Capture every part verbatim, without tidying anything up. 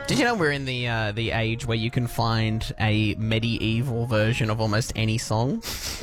Did you know we're in the uh, the age where you can find a medieval version of almost any song?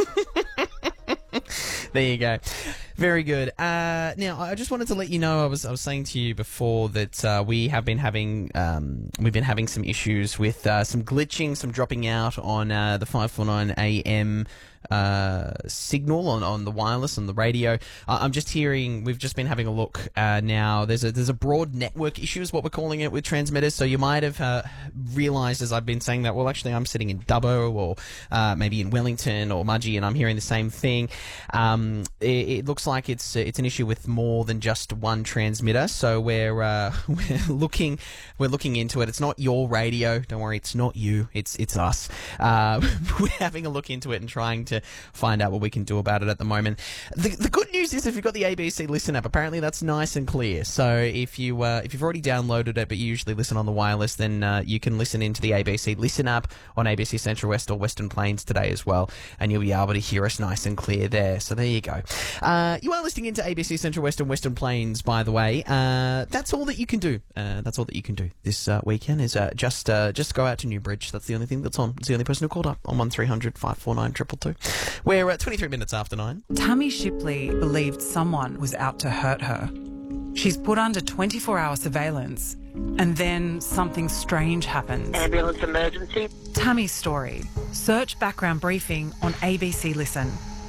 There you go. Very good. Uh, now, I just wanted to let you know, I was I was saying to you before that uh, we have been having um, we've been having some issues with uh, some glitching, some dropping out on uh, the five forty-nine A M uh, signal on, on the wireless on the radio. Uh, I'm just hearing we've just been having a look uh, now. There's a there's a broad network issue is what we're calling it with transmitters. So you might have uh, realised as I've been saying that. Well, actually, I'm sitting in Dubbo or uh, maybe in Wellington or Mudgee, and I'm hearing the same thing. Um, it, it looks like it's it's an issue with more than just one transmitter. So we're uh, we're looking we're looking into it. It's not your radio. Don't worry, it's not you. It's it's us. Uh, we're having a look into it and trying to find out what we can do about it at the moment. The, the good news is if you've got the A B C Listen app, apparently that's nice and clear. So if you uh, if you've already downloaded it, but you usually listen on the wireless, then uh, you can listen into the A B C Listen app on A B C Central West or Western Plains today as well, and you'll be able to hear us nice and clear there. So there you go. Uh, you are listening into A B C Central West and Western Plains, by the way. Uh, that's all that you can do. Uh, that's all that you can do this uh, weekend is uh, just uh, just go out to Newbridge. That's the only thing that's on. It's the only person who called up on one three hundred five four nine two two two. We're at twenty-three minutes after nine. Tammy Shipley believed someone was out to hurt her. She's put under twenty-four hour surveillance, and then something strange happened. Ambulance emergency. Tammy's story. Search background briefing on A B C Listen.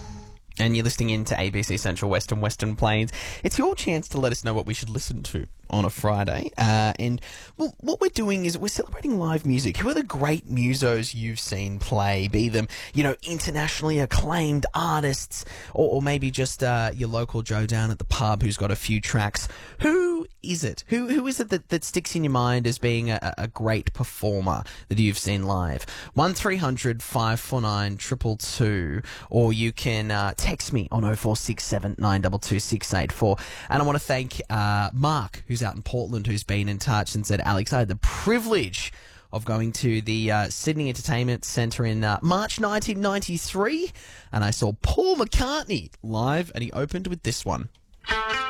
And you're listening in to A B C Central West and Western Plains. It's your chance to let us know what we should listen to on a Friday. Uh, and well, what we're doing is we're celebrating live music. Who are the great musos you've seen play? Be them, you know, internationally acclaimed artists, or, or maybe just uh, your local Joe down at the pub who's got a few tracks. Who is it? Who Who is it that, that sticks in your mind as being a, a great performer that you've seen live? one three hundred five four nine two two two, or you can uh, text me on oh four six seven nine two two six eight four. And I want to thank uh, Mark, who's out in Portland, who's been in touch and said, Alex, I had the privilege of going to the uh, Sydney Entertainment Centre in uh, March nineteen ninety-three, and I saw Paul McCartney live, and he opened with this one.